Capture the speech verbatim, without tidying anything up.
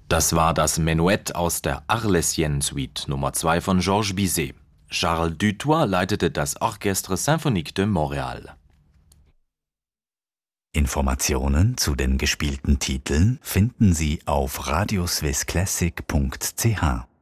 Das war das Menuett aus der Arlésienne-Suite Nummer zwei von Georges Bizet. Charles Dutoit leitete das Orchestre Symphonique de Montréal. Informationen zu den gespielten Titeln finden Sie auf radioswissclassic punkt c h.